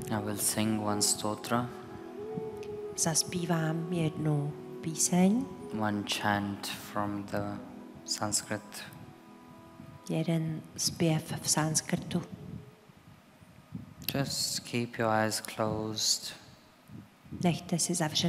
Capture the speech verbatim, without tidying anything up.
I will sing one stotra, Zaspívám jednu píseň, one chant from the Sanskrit. jeden zpěv v sanskrtu. Just keep your eyes closed. Nechte si zavřené